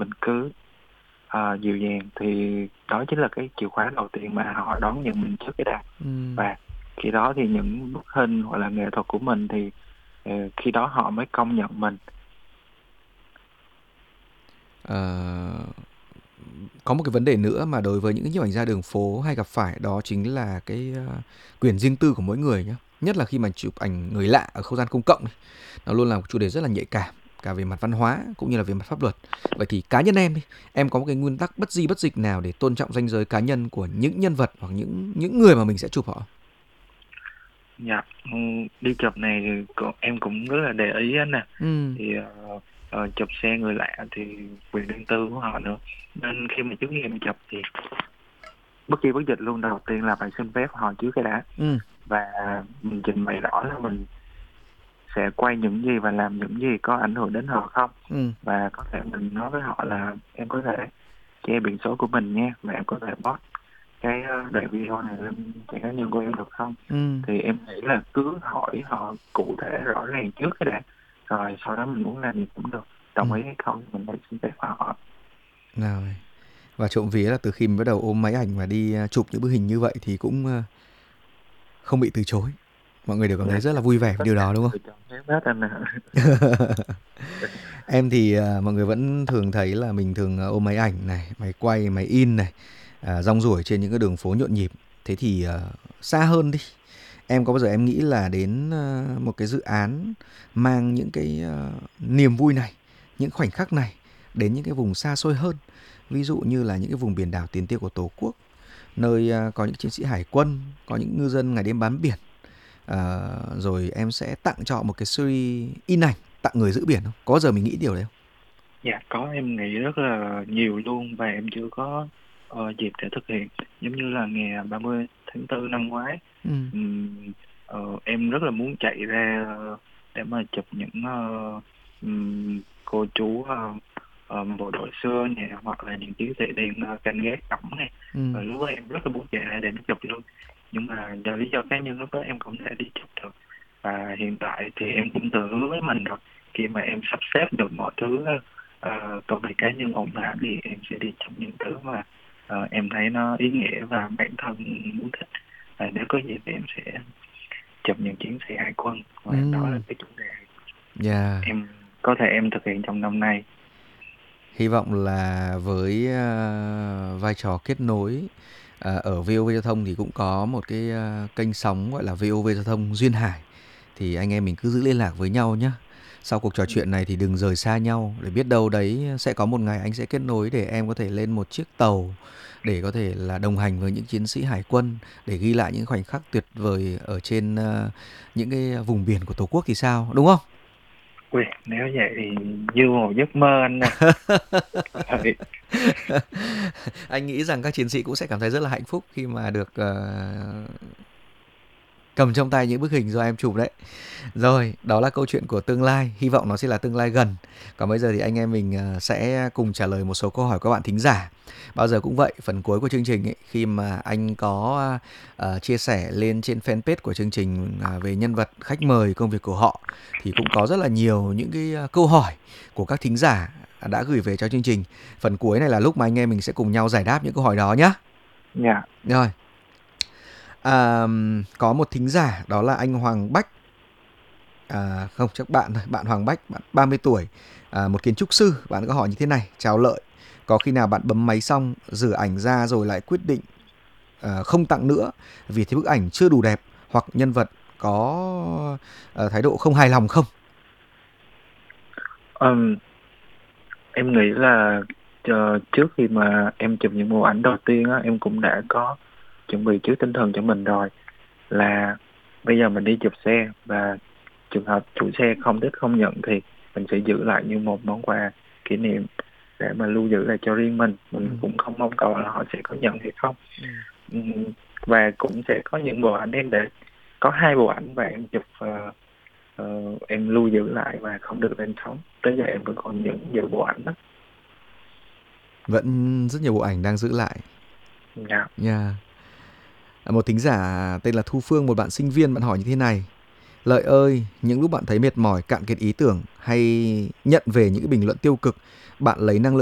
mình cứ dịu dàng, thì đó chính là cái chìa khóa đầu tiên mà họ đón nhận mình trước cái đã. Và khi đó thì những bức hình hoặc là nghệ thuật của mình thì khi đó họ mới công nhận mình. Có một cái vấn đề nữa mà đối với những nhiếp ảnh gia đường phố hay gặp phải, đó chính là cái quyền riêng tư của mỗi người nhé. Nhất là khi mà chụp ảnh người lạ ở không gian công cộng, nó luôn là một chủ đề rất là nhạy cảm, cả về mặt văn hóa cũng như là về mặt pháp luật. Vậy thì cá nhân em có một cái nguyên tắc bất di bất dịch nào để tôn trọng ranh giới cá nhân của những nhân vật hoặc những người mà mình sẽ chụp họ? Dạ, đi chụp này thì em cũng rất là để ý nè. Thì chụp xe người lạ thì quyền riêng tư của họ nữa, nên khi mà trước khi em chụp thì bất kỳ bất dịch luôn, đầu tiên là phải xin phép họ trước cái đã. Và mình trình bày rõ là mình sẽ quay những gì và làm những gì có ảnh hưởng đến họ không. Và có thể mình nói với họ là em có thể che biển số của mình nha, và em có thể post cái đoạn video này lên trang cá nhân của em được không. Thì em nghĩ là cứ hỏi họ cụ thể rõ ràng trước cái đã, rồi sau đó mình muốn làm gì cũng được, đồng ý hay không mình phải xin phép họ. Rồi. Và trộm vía là từ khi mình bắt đầu ôm máy ảnh và đi chụp những bức hình như vậy thì cũng không bị từ chối. Mọi người đều cảm thấy rất là vui vẻ với điều đó, đúng không? Em thì mọi người vẫn thường thấy là mình thường ôm máy ảnh này, máy quay, máy in này, rong ruổi trên những cái đường phố nhộn nhịp. Thế thì xa hơn đi, em có bao giờ em nghĩ là đến một cái dự án mang những cái niềm vui này, những khoảnh khắc này đến những cái vùng xa xôi hơn, ví dụ như là những cái vùng biển đảo tiền tiêu của Tổ quốc, nơi có những chiến sĩ hải quân, có những ngư dân ngày đêm bám biển, rồi em sẽ tặng cho một cái series in ảnh tặng người giữ biển không? Có giờ mình nghĩ điều đấy không? Dạ có, em nghĩ rất là nhiều luôn, và em chưa có dịp để thực hiện. Giống như là ngày 30 tháng 4 năm ngoái, em rất là muốn chạy ra để mà chụp những cô chú bộ đội xưa nè, hoặc là những chiến sĩ điện canh gác cổng này. Và lúc đó em rất là muốn chạy ra để chụp luôn, nhưng mà do lý do cá nhân lúc đó em không thể đi chụp được. Và hiện tại thì em cũng tự hứa với mình rồi, khi mà em sắp xếp được mọi thứ, công việc cá nhân ổn thỏa, thì em sẽ đi chụp những thứ mà em thấy nó ý nghĩa và bản thân muốn thích. Và nếu có gì thì em sẽ chụp những chiến sĩ hải quân, và đó là cái chủ đề em có thể em thực hiện trong năm nay. Hy vọng là với vai trò kết nối ở VOV Giao thông thì cũng có một cái kênh sóng gọi là VOV Giao thông Duyên Hải, thì anh em mình cứ giữ liên lạc với nhau nhé. Sau cuộc trò chuyện này thì đừng rời xa nhau, để biết đâu đấy sẽ có một ngày anh sẽ kết nối để em có thể lên một chiếc tàu để có thể là đồng hành với những chiến sĩ hải quân, để ghi lại những khoảnh khắc tuyệt vời ở trên những cái vùng biển của Tổ quốc thì sao, đúng không? Ui, nếu vậy thì như một giấc mơ anh nè. Anh nghĩ rằng các chiến sĩ cũng sẽ cảm thấy rất là hạnh phúc khi mà được cầm trong tay những bức hình do em chụp đấy. Rồi, đó là câu chuyện của tương lai, hy vọng nó sẽ là tương lai gần. Còn bây giờ thì anh em mình sẽ cùng trả lời một số câu hỏi của các bạn thính giả. Bao giờ cũng vậy, phần cuối của chương trình ấy, khi mà anh có chia sẻ lên trên fanpage của chương trình về nhân vật, khách mời, công việc của họ, thì cũng có rất là nhiều những cái câu hỏi của các thính giả đã gửi về cho chương trình. Phần cuối này là lúc mà anh em mình sẽ cùng nhau giải đáp những câu hỏi đó nhé. Dạ. Rồi. Có một thính giả đó là anh Hoàng Bách. Không, chắc bạn thôi, bạn Hoàng Bách, bạn 30 tuổi, một kiến trúc sư. Bạn có hỏi như thế này: chào Lợi, có khi nào bạn bấm máy xong rửa ảnh ra rồi lại quyết định không tặng nữa vì thấy bức ảnh chưa đủ đẹp hoặc nhân vật có thái độ không hài lòng không? Em nghĩ là trước khi mà em chụp những bộ ảnh đầu tiên á, em cũng đã có chuẩn bị trước tinh thần cho mình rồi, là bây giờ mình đi chụp xe, và trường hợp chủ xe không thích không nhận thì mình sẽ giữ lại như một món quà kỷ niệm để mà lưu giữ lại cho riêng mình. Cũng không mong cầu là họ sẽ có nhận hay không. Và cũng sẽ có những bộ ảnh em để có 2 bộ ảnh và em chụp em lưu giữ lại và không được lên sóng. Tới giờ em vẫn còn giữ bộ ảnh đó. Vẫn rất nhiều bộ ảnh đang giữ lại. Dạ. Một thính giả tên là Thu Phương, một bạn sinh viên, bạn hỏi như thế này: Lợi ơi, những lúc bạn thấy mệt mỏi, cạn kiệt ý tưởng hay nhận về những cái bình luận tiêu cực, bạn lấy năng lượng